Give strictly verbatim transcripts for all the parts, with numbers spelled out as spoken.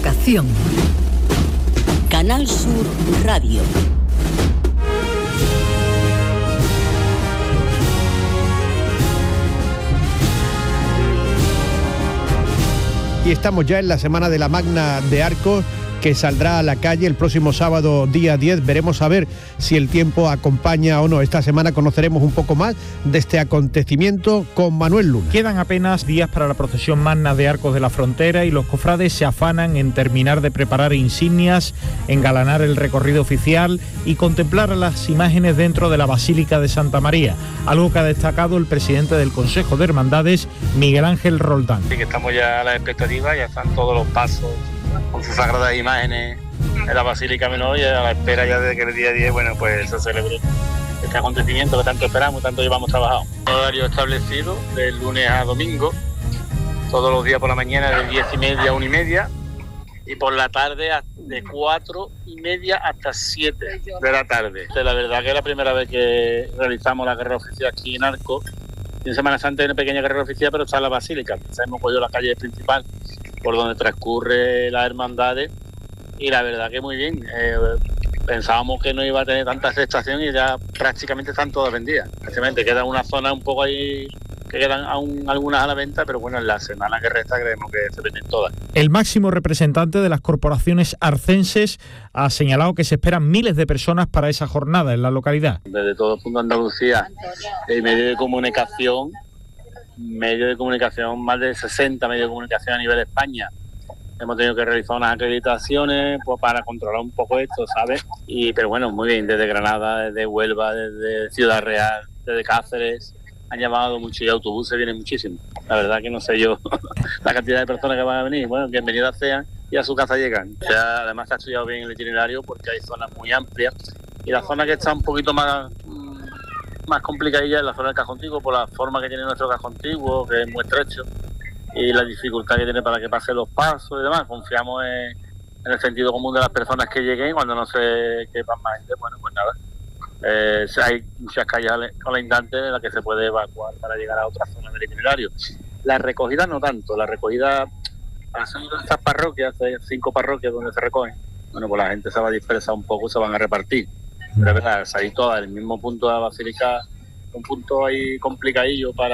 vocación. Canal Sur Radio. Y estamos ya en la Semana de la Magna de Arcos, que saldrá a la calle el próximo sábado, día diez. Veremos a ver si el tiempo acompaña o no. Esta semana conoceremos un poco más de este acontecimiento con Manuel Luna. Quedan apenas días para la procesión magna de Arcos de la Frontera y los cofrades se afanan en terminar de preparar insignias, engalanar el recorrido oficial y contemplar las imágenes dentro de la Basílica de Santa María, algo que ha destacado el presidente del Consejo de Hermandades, Miguel Ángel Roldán. Sí, que estamos ya a la expectativa, ya están todos los pasos con sus sagradas imágenes en la Basílica Menor y a la espera ya de que el día diez, bueno, pues se celebre este acontecimiento que tanto esperamos, tanto llevamos trabajado. Horario establecido de lunes a domingo, todos los días por la mañana de diez y media a una y media y por la tarde de cuatro y media hasta siete de la tarde. La verdad que es la primera vez que realizamos la carrera oficial aquí en Arcos. En Semana Santa hay una pequeña carrera oficial, pero está en la Basílica. Hemos cogido la calle principal por donde transcurre las hermandades y la verdad que muy bien. Eh, pensábamos que no iba a tener tanta aceptación y ya prácticamente están todas vendidas. Prácticamente queda una zona un poco ahí que quedan aún algunas a la venta, pero bueno, en la semana que resta creemos que se venden todas. El máximo representante de las corporaciones arcenses ha señalado que se esperan miles de personas para esa jornada en la localidad. Desde todo el punto de Andalucía, el medio de comunicación, medio de comunicación, más de sesenta medios de comunicación a nivel de España. Hemos tenido que realizar unas acreditaciones pues, para controlar un poco esto, ¿sabes? Y, pero bueno, muy bien, desde Granada, desde Huelva, desde Ciudad Real, desde Cáceres, han llamado mucho y autobuses vienen muchísimos. La verdad que no sé yo la cantidad de personas que van a venir. Bueno, bienvenidas sean y a su casa llegan. O sea, además se ha estudiado bien el itinerario porque hay zonas muy amplias y la zona que está un poquito más... más complicadilla es la zona del Casco Antiguo por la forma que tiene nuestro Casco Antiguo, que es muy estrecho, y la dificultad que tiene para que pasen los pasos y demás. Confiamos en, en el sentido común de las personas que lleguen. Cuando no se quepan más gente, bueno, pues nada. Eh, hay muchas calles colindantes en las que se puede evacuar para llegar a otras zonas del itinerario. La recogida no tanto, la recogida ha sido en estas parroquias, hay cinco parroquias donde se recogen. Bueno, pues la gente se va a dispersar un poco, se van a repartir. Pero es verdad, salir todas del mismo punto de la Basílica, un punto ahí complicadillo para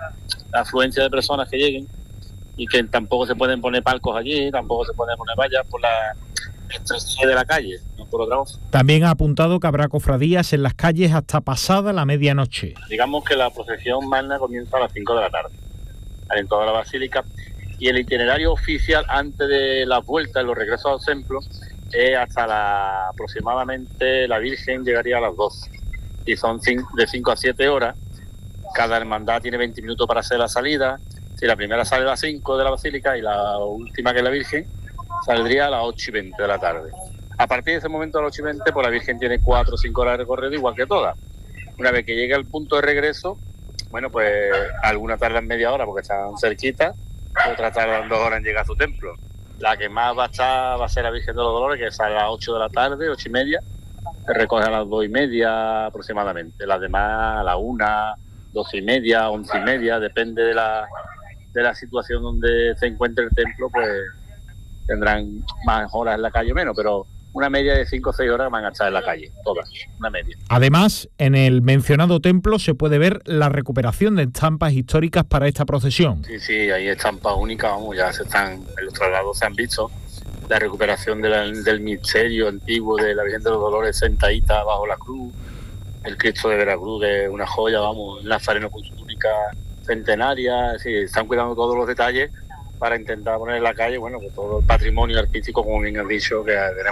la afluencia de personas que lleguen y que tampoco se pueden poner palcos allí, tampoco se pueden poner vallas por la estrechez de la calle, no por otra cosa. También ha apuntado que habrá cofradías en las calles hasta pasada la medianoche. Digamos que la procesión magna comienza a las cinco de la tarde en toda la Basílica y el itinerario oficial antes de las vueltas, los regresos al templo, Eh, hasta la, aproximadamente la Virgen llegaría a las doce y son cinco, de cinco a siete horas. Cada hermandad tiene veinte minutos para hacer la salida. Si la primera sale a las cinco de la Basílica y la última, que es la Virgen, saldría a las ocho y veinte de la tarde. A partir de ese momento a las ocho y veinte, pues la Virgen tiene cuatro o cinco horas de recorrido igual que todas. Una vez que llegue al punto de regreso, bueno, pues algunas tardan media hora porque están cerquitas, otras tardan dos horas en llegar a su templo. La que más va a estar va a ser la Virgen de los Dolores, que sale a las ocho de la tarde, ocho y media, se recoge a las dos y media aproximadamente. Las demás a la una, doce y media, once y media, depende de la, de la situación donde se encuentre el templo, pues tendrán más horas en la calle o menos, pero una media de cinco o seis horas van a estar en la calle, todas, una media. Además, en el mencionado templo se puede ver la recuperación de estampas históricas para esta procesión. Sí, sí, hay estampas únicas, vamos, ya se están, en los traslados se han visto, la recuperación de la, del misterio antiguo de la Virgen de los Dolores sentadita bajo la cruz, el Cristo de Veracruz, que es una joya, vamos, el Nazareno con su túnica centenaria, sí, están cuidando todos los detalles para intentar poner en la calle, bueno, pues todo el patrimonio artístico, como bien has dicho, que tenemos.